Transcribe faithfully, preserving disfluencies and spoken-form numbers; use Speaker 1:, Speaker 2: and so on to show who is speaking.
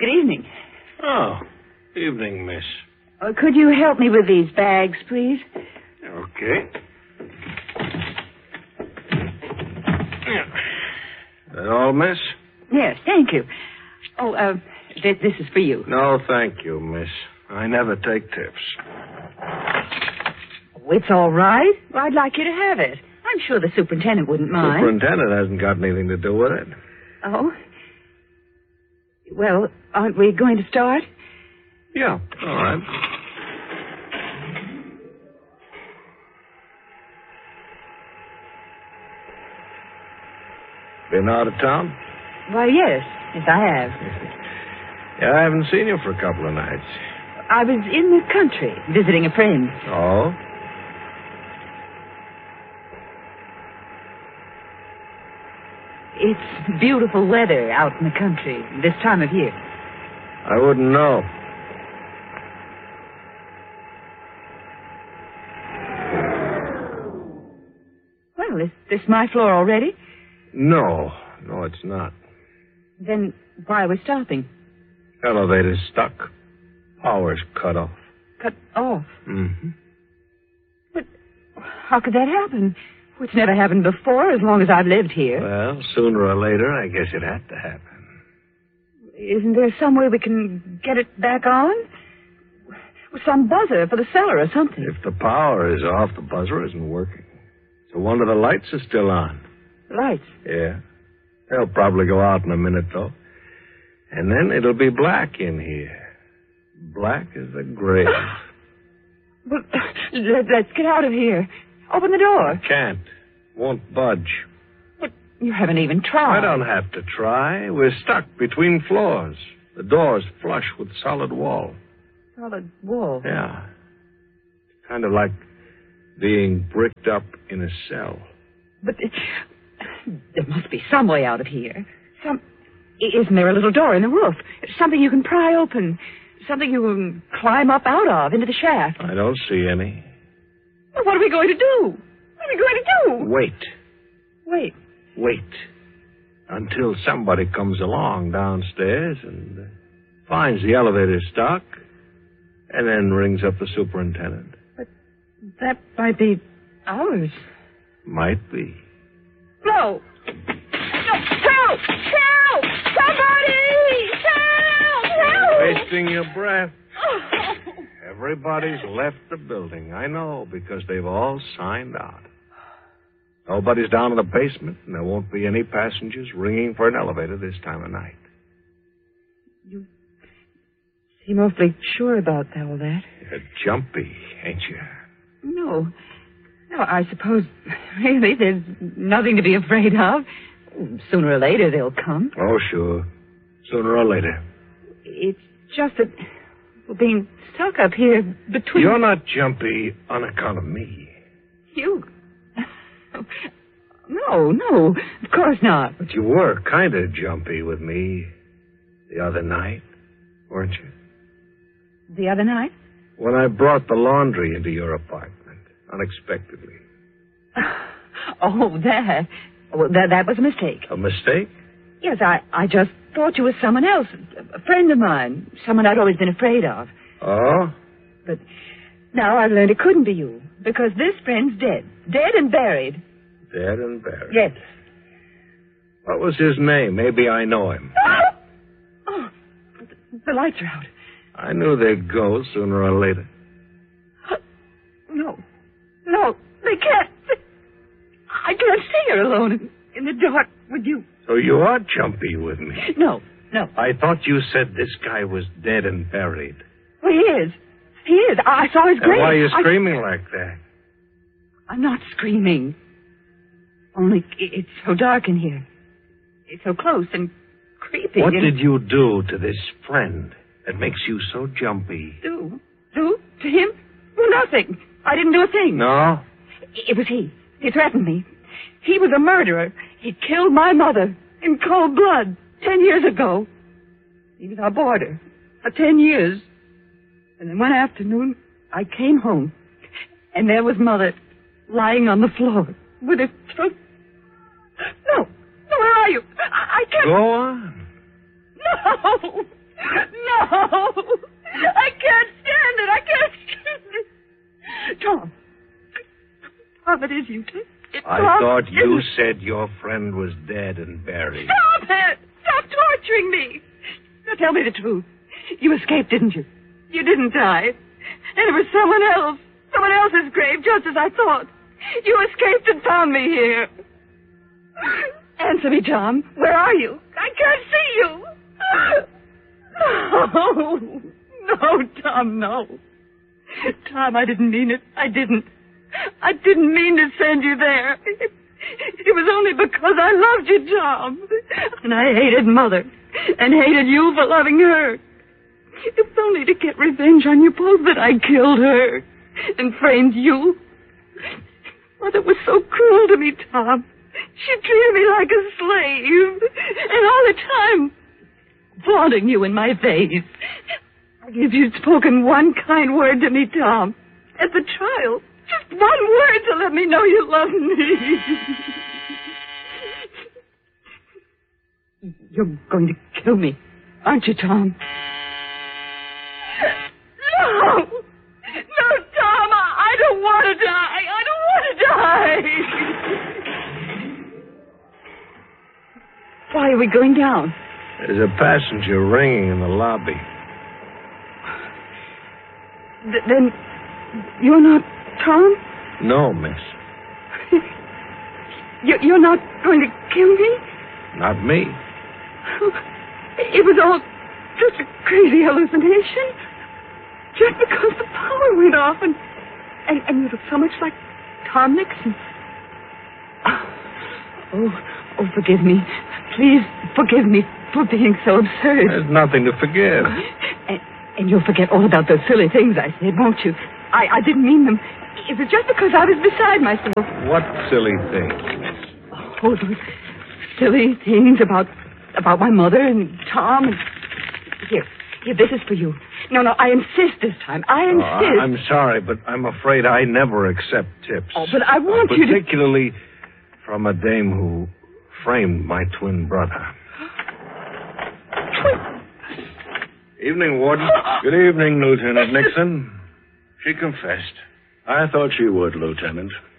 Speaker 1: Good evening.
Speaker 2: Oh, evening, miss.
Speaker 1: Uh, could you help me with these bags, please?
Speaker 2: Okay. That all, miss?
Speaker 1: Yes, thank you. Oh, uh, th- this is for you.
Speaker 2: No, thank you, miss. I never take tips.
Speaker 1: Oh, it's all right. Well, I'd like you to have it. I'm sure the superintendent wouldn't mind.
Speaker 2: Superintendent hasn't got anything to do with it.
Speaker 1: Oh? Well, aren't we going to start?
Speaker 2: Yeah, all right. Been out of town?
Speaker 1: Why, yes. Yes, I have.
Speaker 2: Yeah, I haven't seen you for a couple of nights.
Speaker 1: I was in the country visiting a friend.
Speaker 2: Oh?
Speaker 1: It's beautiful weather out in the country this time of year.
Speaker 2: I wouldn't know.
Speaker 1: Well, is this my floor already?
Speaker 2: No, no, it's not.
Speaker 1: Then why are we stopping?
Speaker 2: Elevator's stuck. Power's cut off.
Speaker 1: Cut off?
Speaker 2: Mm-hmm.
Speaker 1: But how could that happen? It's never happened before as long as I've lived here.
Speaker 2: Well, sooner or later, I guess it had to happen.
Speaker 1: Isn't there some way we can get it back on? With some buzzer for the cellar or something.
Speaker 2: If the power is off, the buzzer isn't working. So one of the lights is still on.
Speaker 1: Lights?
Speaker 2: Yeah. They'll probably go out in a minute, though. And then it'll be black in here. Black as the grave.
Speaker 1: Well, let, let's get out of here. Open the door.
Speaker 2: Can't. Won't budge.
Speaker 1: But you haven't even tried.
Speaker 2: I don't have to try. We're stuck between floors. The door's flush with solid wall.
Speaker 1: Solid wall?
Speaker 2: Yeah. Kind of like being bricked up in a cell.
Speaker 1: But it, there must be some way out of here. Some... Isn't there a little door in the roof? Something you can pry open. Something you can climb up out of into the shaft.
Speaker 2: I don't see any.
Speaker 1: Well, what are we going to do? What are we going to do?
Speaker 2: Wait.
Speaker 1: Wait.
Speaker 2: Wait. Until somebody comes along downstairs and uh, finds the elevator stuck and then rings up the superintendent.
Speaker 1: But that might be ours.
Speaker 2: Might be.
Speaker 1: No. No. Help! Help! Somebody! Help! Help!
Speaker 2: Wasting your breath. Everybody's left the building. I know, because they've all signed out. Nobody's down in the basement, and there won't be any passengers ringing for an elevator this time of night.
Speaker 1: You seem awfully sure about all that.
Speaker 2: You're jumpy, ain't you?
Speaker 1: No. No, I suppose, really, there's nothing to be afraid of. Sooner or later, they'll come.
Speaker 2: Oh, sure. Sooner or later.
Speaker 1: It's just that we're being stuck up here between...
Speaker 2: You're not jumpy on account of me.
Speaker 1: You? No, no, of course not.
Speaker 2: But you were kind of jumpy with me the other night, weren't you?
Speaker 1: The other night?
Speaker 2: When I brought the laundry into your apartment, unexpectedly.
Speaker 1: Oh, that... Well, that, that was a mistake.
Speaker 2: A mistake?
Speaker 1: Yes, I, I just thought you were someone else, a friend of mine, someone I'd always been afraid of.
Speaker 2: Oh?
Speaker 1: But now I've learned it couldn't be you, because this friend's dead. Dead and buried.
Speaker 2: Dead and buried?
Speaker 1: Yes.
Speaker 2: What was his name? Maybe I know him.
Speaker 1: Oh, the, the lights are out.
Speaker 2: I knew they'd go sooner or later.
Speaker 1: No. No, they can't. I can't stay here alone in, in the dark with you.
Speaker 2: So you are jumpy with me.
Speaker 1: No, no.
Speaker 2: I thought you said this guy was dead and buried.
Speaker 1: Well, he is. He is. I saw his grave.
Speaker 2: And why are you
Speaker 1: I...
Speaker 2: screaming like that?
Speaker 1: I'm not screaming. Only it's so dark in here. It's so close and creepy.
Speaker 2: What
Speaker 1: and...
Speaker 2: did you do to this friend that makes you so jumpy?
Speaker 1: Do? Do? To him? Well, nothing. I didn't do a thing.
Speaker 2: No?
Speaker 1: It was he. He threatened me. He was a murderer. He killed my mother in cold blood ten years ago. He was our boarder for ten years. And then one afternoon, I came home, and there was Mother lying on the floor with her throat. No, no, where are you? I, I can't.
Speaker 2: Go on.
Speaker 1: No, No! I can't stand it! I can't stand it! Tom. Tom, it is you. It,
Speaker 2: I
Speaker 1: Tom,
Speaker 2: thought you
Speaker 1: it...
Speaker 2: said your friend was dead and buried.
Speaker 1: Stop it! Stop torturing me! Now tell me the truth. You escaped, didn't you? You didn't die. And it was someone else. Someone else's grave, just as I thought. You escaped and found me here. Answer me, Tom. Where are you? I can't see you. No. No, Tom, no. Tom, I didn't mean it. I didn't. I didn't mean to send you there. It was only because I loved you, Tom. And I hated Mother. And hated you for loving her. It was only to get revenge on you both that I killed her. And framed you. Mother was so cruel to me, Tom. She treated me like a slave. And all the time, flaunting you in my face. If you'd spoken one kind word to me, Tom, at the trial, just one word to let me know you love me. You're going to kill me, aren't you, Tom? No! No, Tom, I, I don't want to die. I don't want to die. Why are we going down?
Speaker 2: There's a passenger ringing in the lobby.
Speaker 1: Th- then you're not Tom?
Speaker 2: No, miss.
Speaker 1: you, you're not going to kill me?
Speaker 2: Not me.
Speaker 1: It was all just a crazy hallucination. Just because the power went off and, and, and you look so much like Tom Nixon. Oh, oh, forgive me. Please forgive me for being so absurd.
Speaker 2: There's nothing to forgive.
Speaker 1: And, and you'll forget all about those silly things I said, won't you? I, I didn't mean them. It was just because I was beside myself.
Speaker 2: What silly things?
Speaker 1: Oh, those silly things about about my mother and Tom. And... Here, here, this is for you. No, no, I insist this time. I insist.
Speaker 2: Oh, I'm sorry, but I'm afraid I never accept tips.
Speaker 1: Oh, but I want
Speaker 2: uh,
Speaker 1: you to...
Speaker 2: Particularly from a dame who framed my twin brother.
Speaker 1: Twin...
Speaker 2: Evening, Warden. Good evening, Lieutenant Nixon. She confessed.
Speaker 3: I thought she would, Lieutenant.